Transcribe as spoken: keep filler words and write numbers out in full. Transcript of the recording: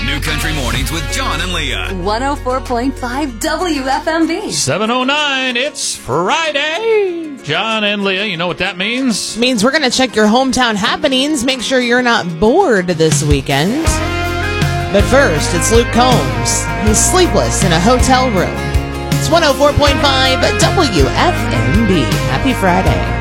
New Country Mornings with John and Leah. one oh four point five W F M B. seven oh nine, it's Friday. John and Leah, you know what that means? Means we're going to check your hometown happenings, make sure you're not bored this weekend. But first, it's Luke Combs. He's sleepless in a hotel room. It's one oh four point five W F M B. Happy Friday.